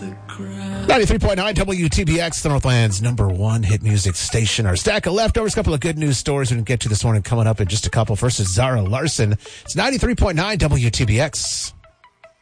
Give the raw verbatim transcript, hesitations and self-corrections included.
ninety-three point nine W T B X, the Northland's number one hit music station. Our stack of leftovers, a couple of good news stories we can get to this morning coming up in just a couple. First is Zara Larson. It's ninety-three point nine W T B X.